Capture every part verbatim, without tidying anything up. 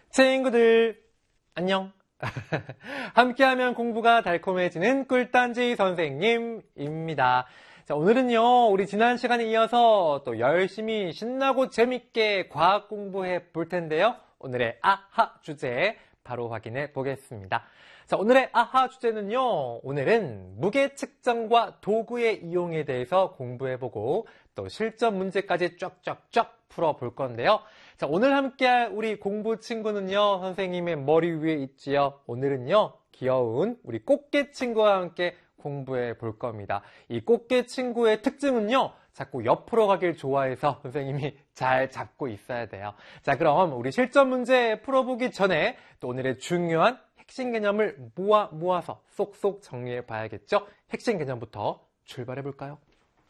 친구들 안녕. 함께하면 공부가 달콤해지는 꿀단지 선생님입니다. 자, 오늘은요 우리 지난 시간에 이어서 또 열심히 신나고 재밌게 과학 공부해 볼 텐데요. 오늘의 아하 주제 바로 확인해 보겠습니다. 자, 오늘의 아하 주제는요, 오늘은 무게 측정과 도구의 이용에 대해서 공부해보고 또 실전 문제까지 쫙쫙쫙 풀어볼 건데요. 자, 오늘 함께할 우리 공부 친구는요, 선생님의 머리 위에 있지요. 오늘은요, 귀여운 우리 꽃게 친구와 함께 공부해 볼 겁니다. 이 꽃게 친구의 특징은요, 자꾸 옆으로 가길 좋아해서 선생님이 잘 잡고 있어야 돼요. 자, 그럼 우리 실전 문제 풀어보기 전에 또 오늘의 중요한 핵심 개념을 모아 모아서 쏙쏙 정리해 봐야겠죠? 핵심 개념부터 출발해 볼까요?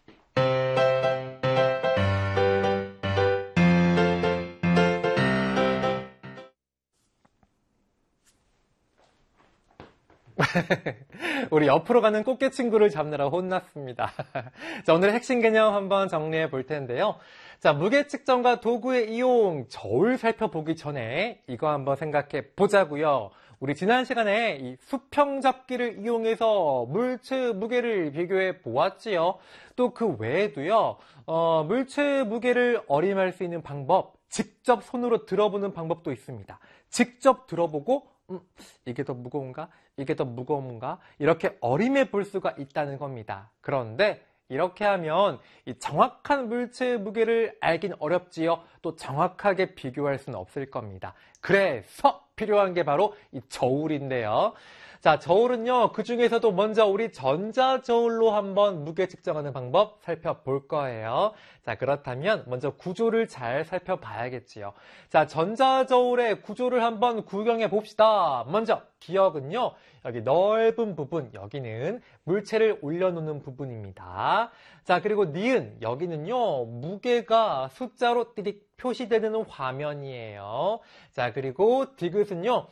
우리 옆으로 가는 꽃게 친구를 잡느라 혼났습니다. 자, 오늘의 핵심 개념 한번 정리해 볼 텐데요. 자, 무게 측정과 도구의 이용, 저울 살펴보기 전에 이거 한번 생각해 보자고요. 우리 지난 시간에 이 수평 잡기를 이용해서 물체 무게를 비교해 보았지요. 또 그 외에도요, 어, 물체 무게를 어림할 수 있는 방법, 직접 손으로 들어보는 방법도 있습니다. 직접 들어보고 음, 이게 더 무거운가? 이게 더 무거운가? 이렇게 어림해 볼 수가 있다는 겁니다. 그런데 이렇게 하면 이 정확한 물체의 무게를 알긴 어렵지요. 또 정확하게 비교할 수는 없을 겁니다. 그래서 필요한 게 바로 이 저울인데요. 자, 저울은요, 그 중에서도 먼저 우리 전자저울로 한번 무게 측정하는 방법 살펴볼 거예요. 자, 그렇다면 먼저 구조를 잘 살펴봐야겠지요. 자, 전자저울의 구조를 한번 구경해 봅시다. 먼저 기억은요, 여기 넓은 부분, 여기는 물체를 올려놓는 부분입니다. 자, 그리고 니은, 여기는요, 무게가 숫자로 띠릭 표시되는 화면이에요. 자, 그리고 디귿은요,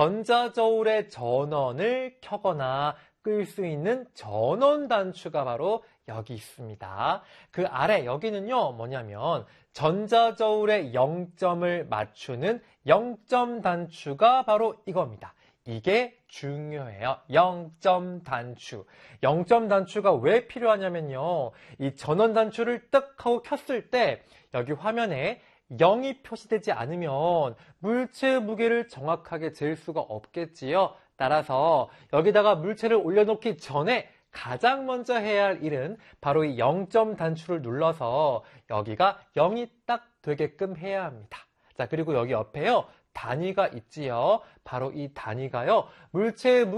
전자저울의 전원을 켜거나 끌 수 있는 전원 단추가 바로 여기 있습니다. 그 아래 여기는요, 뭐냐면 전자저울의 영 점을 맞추는 영 점 단추가 바로 이겁니다. 이게 중요해요. 영 점 단추. 영 점 단추가 왜 필요하냐면요, 이 전원 단추를 뜩 하고 켰을 때 여기 화면에 영이 표시되지 않으면 물체의 무게를 정확하게 잴 수가 없겠지요. 따라서 여기다가 물체를 올려놓기 전에 가장 먼저 해야 할 일은 바로 이 영 점 단추를 눌러서 여기가 영이 딱 되게끔 해야 합니다. 자, 그리고 여기 옆에요, 단위가 있지요. 바로 이 단위가요, 물체의 무게